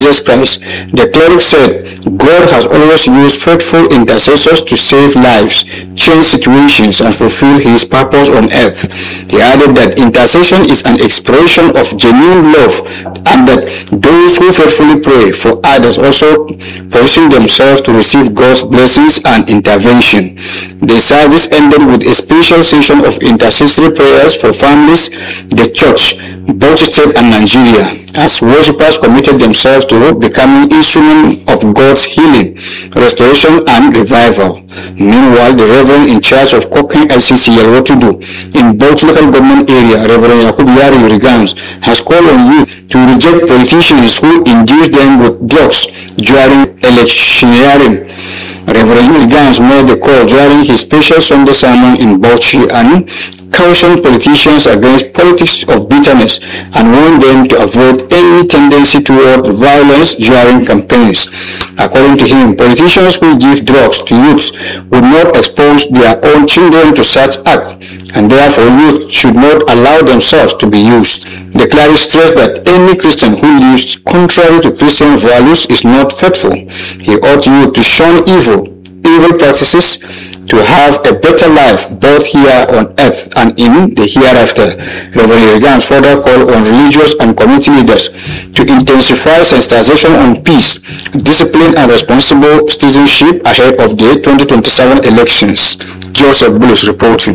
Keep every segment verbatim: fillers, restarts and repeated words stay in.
Jesus Christ, the cleric said, God has always used faithful intercessors to save lives, change situations, and fulfill his purpose on earth. He added that intercession is an expression of genuine love, and that those who faithfully pray for others also position themselves to receive God's blessings and intervention. The service ended with a special session of intercessory prayers for families, the church, Bauchi State, and Nigeria, as worshippers committed themselves to becoming instruments of God's healing, restoration, and revival. Meanwhile, the Reverend in charge of Kokin L C C Yalwatudu in Bauchi local government area, Reverend Yakub Yari Urigans, has called on youth to reject politicians who induce them with drugs during electioneering. Reverend Urigans made the call during his special Sunday sermon in Bauchi and cautioned politicians against politics of bitterness and warned them to avoid any tendency toward violence during campaigns. According to him, politicians who give drugs to youths would not expose their own children to such acts, and therefore youth should not allow themselves to be used. The cleric stressed that any Christian who lives contrary to Christian values is not faithful. He urged youth to shun evil, evil practices, to have a better life both here on earth and in the hereafter. Reverend Urigans further called on religious and community leaders to intensify sensitization on peace, discipline, and responsible citizenship ahead of the twenty twenty-seven elections. Joseph Bulus reporting.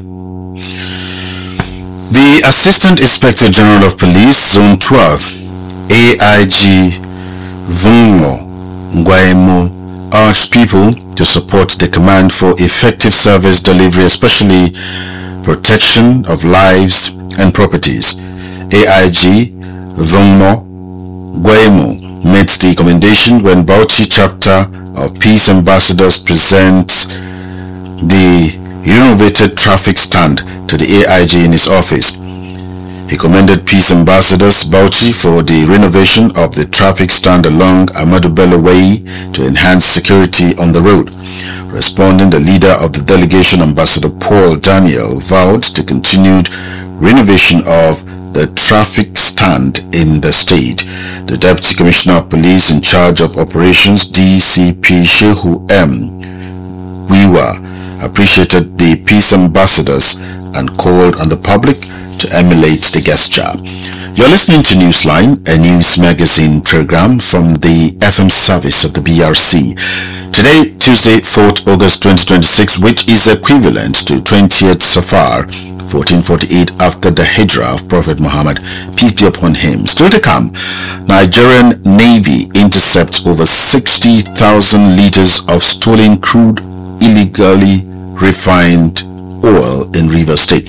The Assistant Inspector General of Police, Zone twelve, A I G Vungo Ngwaimo, urged people to support the command for effective service delivery, especially protection of lives and properties. A I G Vungo Ngwaimo made the commendation when Bauchi chapter of Peace Ambassadors presents the renovated traffic stand to the A I G in his office. He commended Peace Ambassadors Bauchi for the renovation of the traffic stand along Ahmadu Bello Way to enhance security on the road. Responding, the leader of the delegation, Ambassador Paul Daniel, vowed the continued renovation of the traffic stand in the state. The Deputy Commissioner of Police in charge of operations, D C P Shehu M. Wiwa, appreciated the Peace Ambassadors and called on the public to emulate the gesture. You're listening to Newsline, a news magazine program from the F M service of the B R C. Today, Tuesday, fourth August twenty twenty-six, which is equivalent to twentieth Safar fourteen forty-eight after the Hijrah of Prophet Muhammad, peace be upon him. Still to come, Nigerian Navy intercepts over sixty thousand liters of stolen crude illegally refined oil in Rivers State.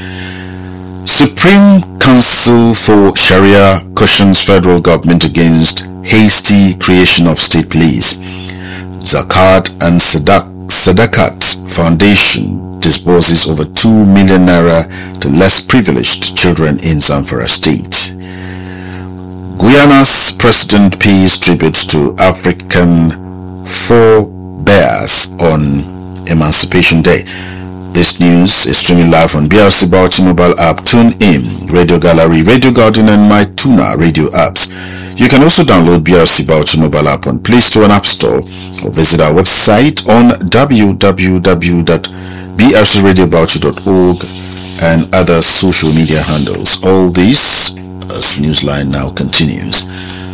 Supreme Council for Sharia cautions federal government against hasty creation of state police. Zakat and Sadak, Sadakat Foundation disburses over two million naira to less privileged children in Zamfara State. Guyana's president pays tribute to African forebears on Emancipation Day. This news is streaming live on B R C Bauchi mobile app, Tune In, Radio Gallery, Radio Garden, and My Tuna radio apps. You can also download B R C Bauchi mobile app on Play Store and App Store, or visit our website on w w w dot b r c radio bauchi dot org and other social media handles. All this as Newsline now continues.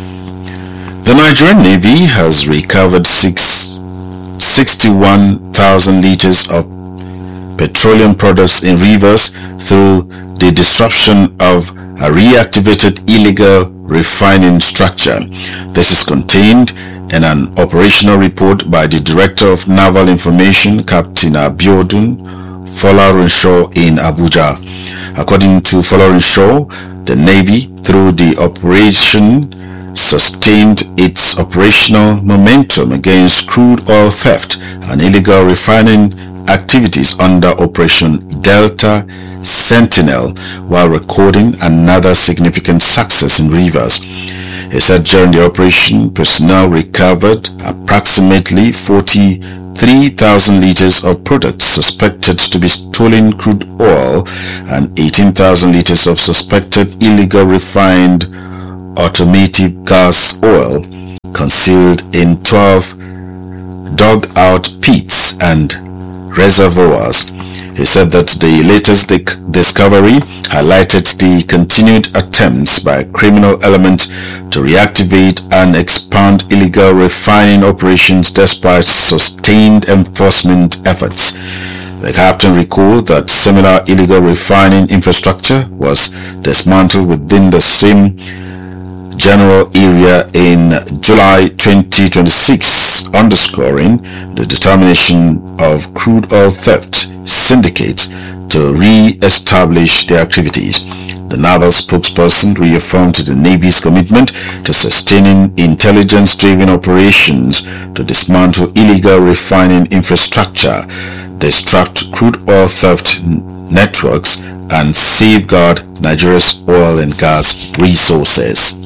The Nigerian Navy has recovered six, sixty-one thousand liters of petroleum products in Rivers through the disruption of a reactivated illegal refining structure. This is contained in an operational report by the Director of Naval Information, Captain Abiodun Folarinshaw in Abuja. According to Folarinshaw, the Navy, through the operation, sustained its operational momentum against crude oil theft and illegal refining activities under Operation Delta Sentinel, while recording another significant success in Rivers. He said during the operation, personnel recovered approximately forty-three thousand liters of products suspected to be stolen crude oil and eighteen thousand liters of suspected illegal refined automotive gas oil. concealed in twelve dug-out pits and reservoirs. He said that the latest discovery highlighted the continued attempts by criminal elements to reactivate and expand illegal refining operations despite sustained enforcement efforts. The captain recalled that similar illegal refining infrastructure was dismantled within the same general area in July twenty twenty-six, underscoring the determination of crude oil theft syndicates to re-establish their activities. The naval spokesperson reaffirmed the Navy's commitment to sustaining intelligence-driven operations to dismantle illegal refining infrastructure, disrupt crude oil theft networks, and safeguard Nigeria's oil and gas resources.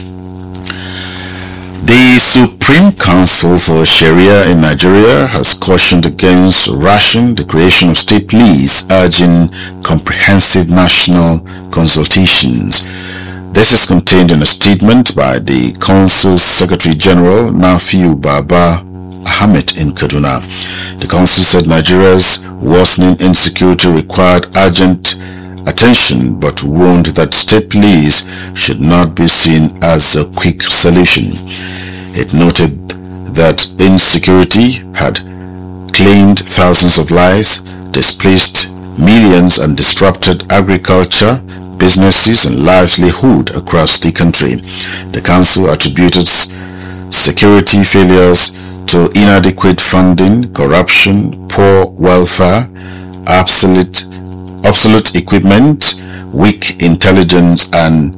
The Supreme Council for Sharia in Nigeria has cautioned against rushing the creation of state police, urging comprehensive national consultations. This is contained in a statement by the Council's Secretary General Nafiu Baba Ahmed in Kaduna. The Council said Nigeria's worsening insecurity required urgent attention, but warned that state police should not be seen as a quick solution. It noted that insecurity had claimed thousands of lives, displaced millions, and disrupted agriculture, businesses, and livelihood across the country. The council attributed security failures to inadequate funding, corruption, poor welfare, obsolete obsolete equipment, weak intelligence, and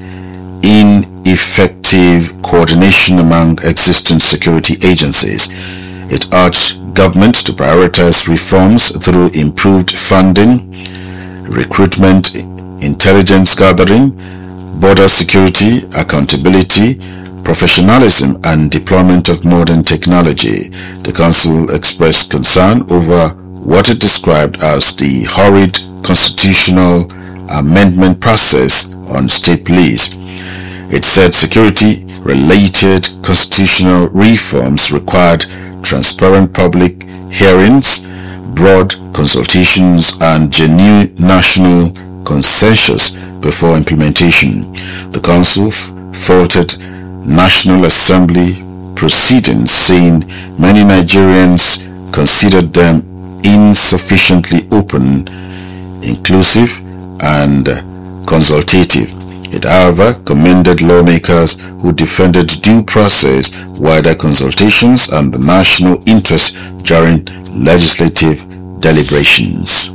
ineffective coordination among existing security agencies. It urged government to prioritize reforms through improved funding, recruitment, intelligence gathering, border security, accountability, professionalism, and deployment of modern technology. The council expressed concern over what it described as the hurried constitutional amendment process on state police. It said security-related constitutional reforms required transparent public hearings, broad consultations, and genuine national consensus before implementation. The council faulted National Assembly proceedings, saying many Nigerians considered them insufficiently open, inclusive, and consultative. It, however, commended lawmakers who defended due process, wider consultations, and the national interest during legislative deliberations.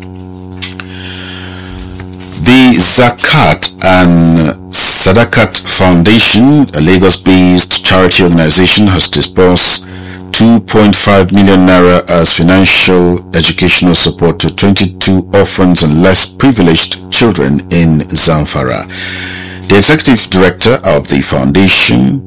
The Zakat and Sadakat Foundation, a Lagos-based charity organization, has disbursed two point five million naira as financial educational support to twenty-two orphans and less privileged children in Zamfara. The executive director of the foundation,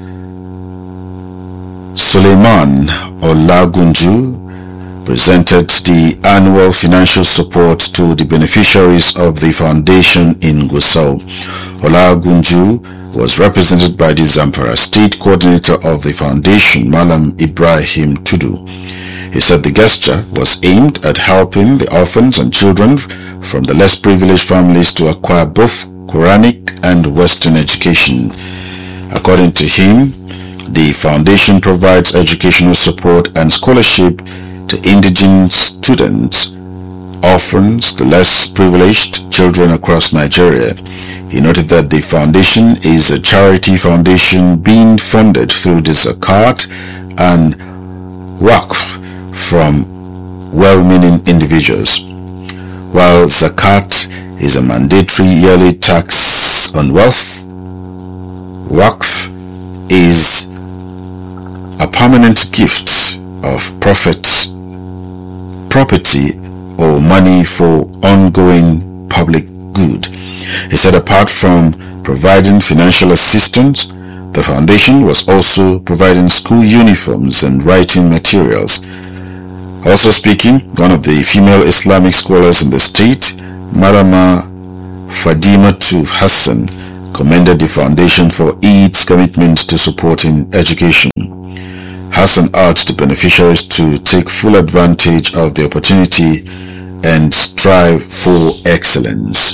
Suleiman Olagunju, presented the annual financial support to the beneficiaries of the foundation in Gusau. Olagunju was represented by the Zamfara State Coordinator of the foundation, Malam Ibrahim Tudu. He said the gesture was aimed at helping the orphans and children from the less privileged families to acquire both Quranic and Western education. According to him, the foundation provides educational support and scholarship to indigent students, orphans, the less privileged children across Nigeria. He noted that the foundation is a charity foundation being funded through the Zakat and Waqf from well-meaning individuals. While Zakat is a mandatory yearly tax on wealth, Waqf is a permanent gift of profits, property, or money for ongoing public good. He said apart from providing financial assistance, the foundation was also providing school uniforms and writing materials. Also speaking, one of the female Islamic scholars in the state, Marama Fadimatu Hassan, commended the foundation for its commitment to supporting education. Hassan urged the beneficiaries to take full advantage of the opportunity and strive for excellence.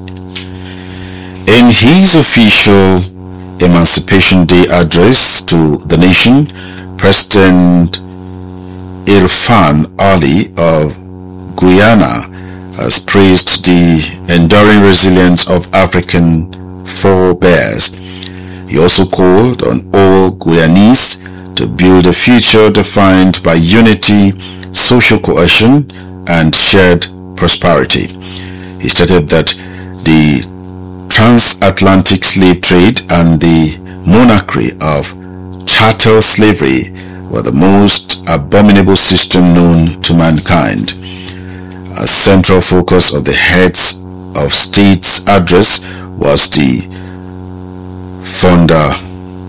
In his official Emancipation Day address to the nation, President Irfan Ali of Guyana has praised the enduring resilience of African forebears. He also called on all Guyanese to build a future defined by unity, social cohesion, and shared prosperity. He stated that the transatlantic slave trade and the monarchy of chattel slavery were the most abominable system known to mankind. A central focus of the heads of state's address was the founder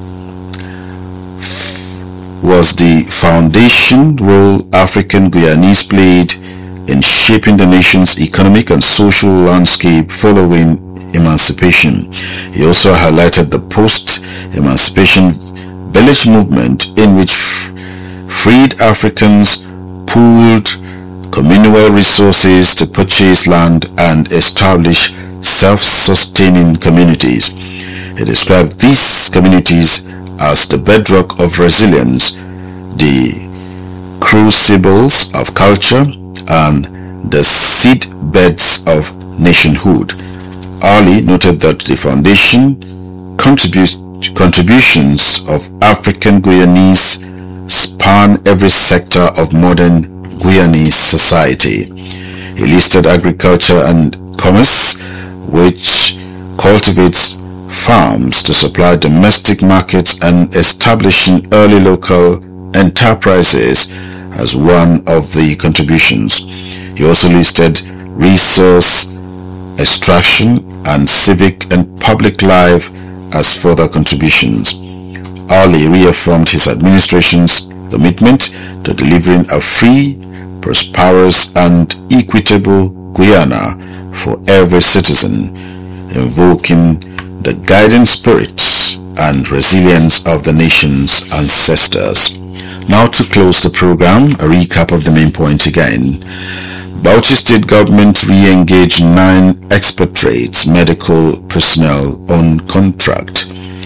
was the foundation role African Guyanese played in shaping the nation's economic and social landscape following emancipation. He also highlighted the post-emancipation village movement, in which freed Africans pooled communal resources to purchase land and establish self-sustaining communities. He described these communities as the bedrock of resilience, the crucibles of culture, and the seed beds of nationhood. Ali noted that the foundation contributes contributions of African Guyanese span every sector of modern Guyanese society. He listed agriculture and commerce, which cultivates farms to supply domestic markets and establishing early local enterprises, as one of the contributions. He also listed resource extraction and civic and public life as further contributions. Ali reaffirmed his administration's commitment to delivering a free, prosperous, and equitable Guyana for every citizen, invoking the guiding spirits and resilience of the nation's ancestors. Now, to close the program, a recap of the main points again. Bauchi State Government re-engaged nine expatriates medical personnel on contract.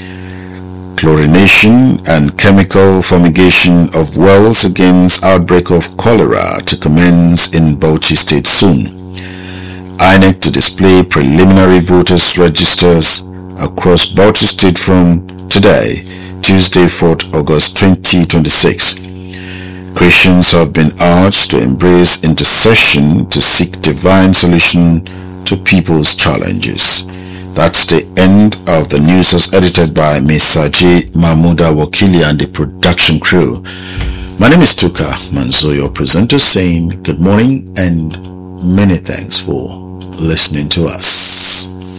Chlorination and chemical fumigation of wells against outbreak of cholera to commence in Bauchi State soon. I N E C to display preliminary voters registers across Bauchi State from today, Tuesday, fourth August twenty twenty-six. Christians have been urged to embrace intercession to seek divine solution to people's challenges. That's the end of the news, as edited by Mister J. Mahmuda Wakili and the production crew. My name is Tuka Manso, your presenter, saying good morning and many thanks for listening to us.